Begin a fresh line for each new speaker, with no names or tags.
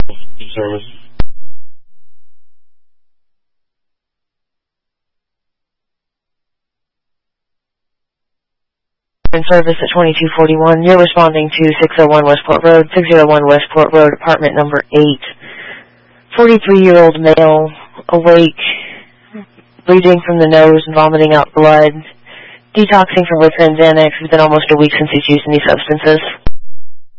Service.
In service at 2241. You're responding to 601 Westport Road, 601 Westport Road, apartment number 8. 43-year-old male, awake, bleeding from the nose and vomiting out blood, detoxing from liquor and Xanax. It's been almost a week since he's using these substances.